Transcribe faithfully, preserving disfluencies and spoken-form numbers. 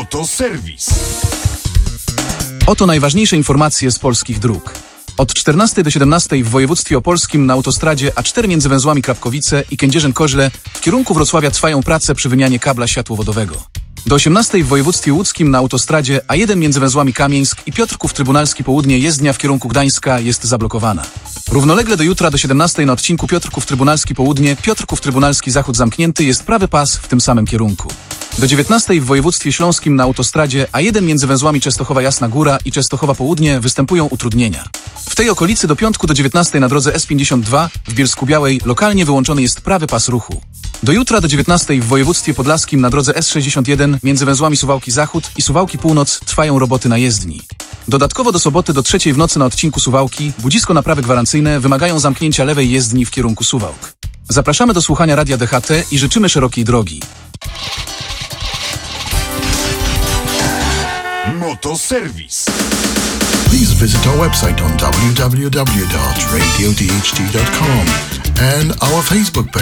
Motoserwis. Oto najważniejsze informacje z polskich dróg. Od czternastej do siedemnastej w województwie opolskim na autostradzie A cztery między węzłami Krapkowice i Kędzierzyn-Koźle w kierunku Wrocławia trwają prace przy wymianie kabla światłowodowego. Do osiemnastej w województwie łódzkim na autostradzie A jeden między węzłami Kamieńsk i Piotrków Trybunalski Południe jezdnia w kierunku Gdańska jest zablokowana. Równolegle do jutra do siedemnastej na odcinku Piotrków Trybunalski Południe, Piotrków Trybunalski Zachód zamknięty jest prawy pas w tym samym kierunku. Do dziewiętnastej w województwie śląskim na autostradzie A jeden między węzłami Częstochowa Jasna Góra i Częstochowa Południe występują utrudnienia. W tej okolicy do piątku do dziewiętnastej na drodze S pięćdziesiąt dwa w Bielsku-Białej lokalnie wyłączony jest prawy pas ruchu. Do jutra do dziewiętnastej w województwie podlaskim na drodze S sześćdziesiąt jeden między węzłami Suwałki Zachód i Suwałki Północ trwają roboty na jezdni. Dodatkowo do soboty do trzeciej w nocy na odcinku Suwałki Budzisko naprawy gwarancyjne wymagają zamknięcia lewej jezdni w kierunku Suwałk. Zapraszamy do słuchania Radia D H T i życzymy szerokiej drogi. Motoserwis. Please visit our website on w w w dot radio d h t dot com and our Facebook page.